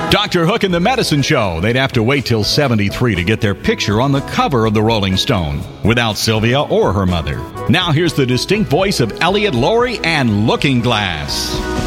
Dr. Hook and the Medicine Show. They'd have to wait till 73 to get their picture on the cover of the Rolling Stone, without Sylvia or her mother. Now here's the distinct voice of Elliot, Laurie, and Looking Glass.